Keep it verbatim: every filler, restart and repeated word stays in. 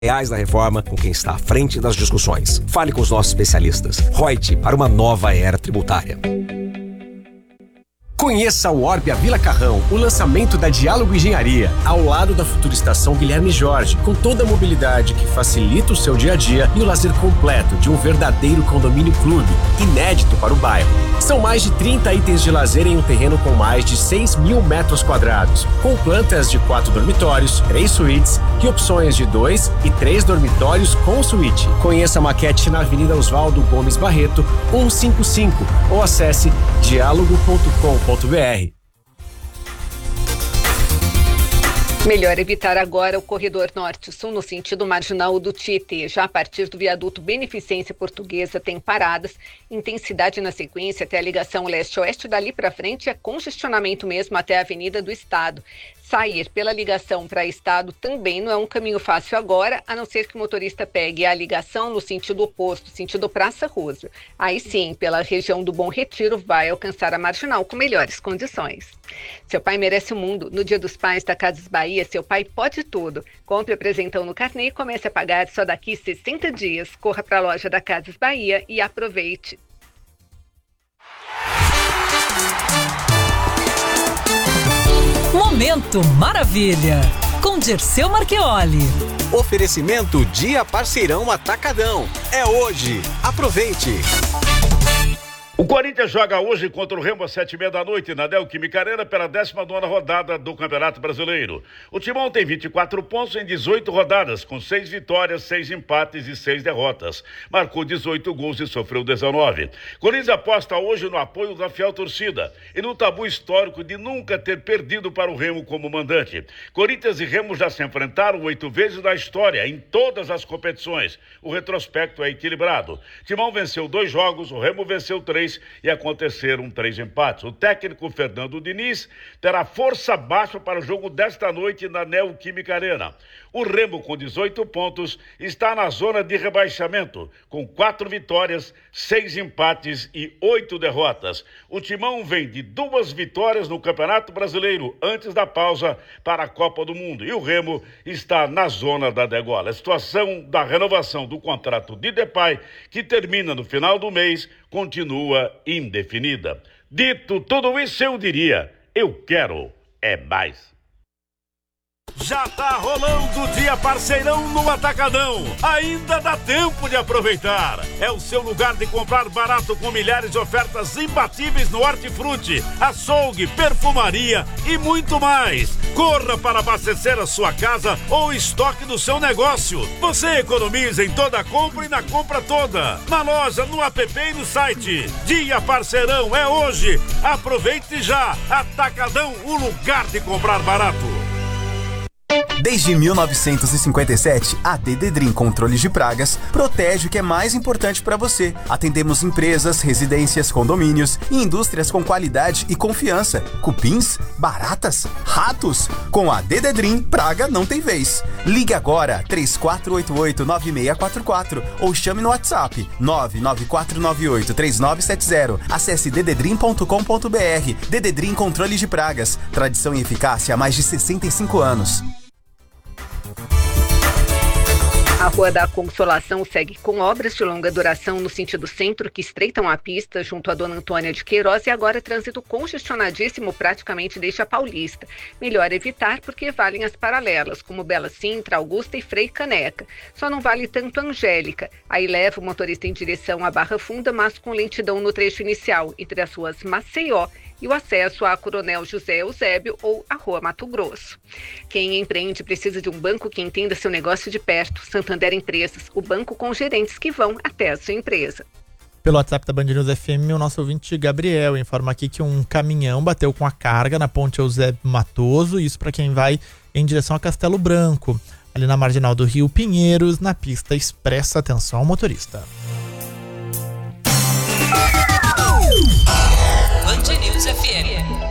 reais da reforma com quem está à frente das discussões. Fale com os nossos especialistas. Reut para uma nova era tributária. Conheça o Orbia Vila Carrão, o lançamento da Diálogo Engenharia, ao lado da futura estação Guilherme Jorge, com toda a mobilidade que facilita o seu dia a dia e o lazer completo de um verdadeiro condomínio clube, inédito para o bairro. São mais de trinta itens de lazer em um terreno com mais de seis mil metros quadrados, com plantas de quatro dormitórios, três suítes e opções de dois e três dormitórios com suíte. Conheça a maquete na Avenida Oswaldo Gomes Barreto, cento e cinquenta e cinco, ou acesse diálogo ponto com ponto br. Melhor evitar agora o corredor norte-sul no sentido marginal do Tietê. Já a partir do viaduto Beneficência Portuguesa tem paradas, intensidade na sequência até a ligação leste-oeste. Dali para frente é congestionamento mesmo até a Avenida do Estado. Sair pela ligação para Estado também não é um caminho fácil agora, a não ser que o motorista pegue a ligação no sentido oposto, sentido Praça Roosevelt. Aí sim, pela região do Bom Retiro, vai alcançar a marginal com melhores condições. Seu pai merece o mundo. No Dia dos Pais da Casas Bahia, seu pai pode tudo. Compre o presentão no carnê e comece a pagar só daqui sessenta dias. Corra para a loja da Casas Bahia e aproveite. Momento Maravilha, com Dirceu Marchioli. Oferecimento Dia Parceirão Atacadão. É hoje. Aproveite. O Corinthians joga hoje contra o Remo às sete e meia da noite na Neoquímica Arena pela décima nona rodada do Campeonato Brasileiro. O Timão tem vinte e quatro pontos em dezoito rodadas, com seis vitórias, seis empates e seis derrotas. Marcou dezoito gols e sofreu dezenove. Corinthians aposta hoje no apoio da fiel torcida e no tabu histórico de nunca ter perdido para o Remo como mandante. Corinthians e Remo já se enfrentaram oito vezes na história, em todas as competições. O retrospecto é equilibrado. Timão venceu dois jogos, o Remo venceu três e aconteceram três empates. O técnico Fernando Diniz terá força baixa para o jogo desta noite na Neoquímica Arena. O Remo, com dezoito pontos, está na zona de rebaixamento, com quatro vitórias, seis empates e oito derrotas. O Timão vem de duas vitórias no Campeonato Brasileiro antes da pausa para a Copa do Mundo. E o Remo está na zona da degola. A situação da renovação do contrato de Depay, que termina no final do mês, continua indefinida. Dito tudo isso, eu diria, eu quero é mais. Já tá rolando o Dia Parceirão no Atacadão. Ainda dá tempo de aproveitar. É o seu lugar de comprar barato com milhares de ofertas imbatíveis no hortifruti, açougue, perfumaria e muito mais. Corra para abastecer a sua casa ou estoque do seu negócio. Você economiza em toda a compra e na compra toda. Na loja, no app e no site. Dia Parceirão é hoje. Aproveite já. Atacadão, o lugar de comprar barato. Desde mil novecentos e cinquenta e sete, a Dededrim Controles de Pragas protege o que é mais importante para você. Atendemos empresas, residências, condomínios e indústrias com qualidade e confiança. Cupins, baratas, ratos. Com a Dededrim, praga não tem vez. Ligue agora, três quatro oito oito, nove seis quatro quatro ou chame no WhatsApp nove nove quatro nove oito, três nove sete zero. Acesse dededrim ponto com ponto br. Dededrim Controles de Pragas. Tradição e eficácia há mais de sessenta e cinco anos. A Rua da Consolação segue com obras de longa duração no sentido centro que estreitam a pista junto à Dona Antônia de Queiroz e agora trânsito congestionadíssimo praticamente desde a Paulista. Melhor evitar porque valem as paralelas, como Bela Sintra, Augusta e Frei Caneca. Só não vale tanto Angélica. Aí leva o motorista em direção à Barra Funda, mas com lentidão no trecho inicial, entre as ruas Maceió e o acesso à Coronel José Eusébio ou à Rua Mato Grosso. Quem empreende precisa de um banco que entenda seu negócio de perto. Santander Empresas, o banco com gerentes que vão até a sua empresa. Pelo WhatsApp da Band News F M, o nosso ouvinte Gabriel informa aqui que um caminhão bateu com a carga na ponte Eusébio Matoso, isso para quem vai em direção a Castelo Branco, ali na marginal do Rio Pinheiros, na pista expressa. Atenção ao motorista. Band News F M.